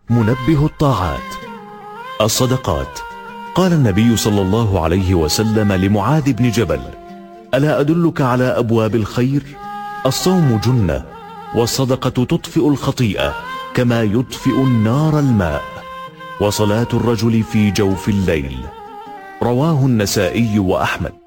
منبه الطاعات. الصدقات. قال النبي صلى الله عليه وسلم لمعاذ بن جبل: ألا أدلك على أبواب الخير؟ الصوم جنة، والصدقة تطفئ الخطيئة كما يطفئ النار الماء، وصلاة الرجل في جوف الليل. رواه النسائي وأحمد.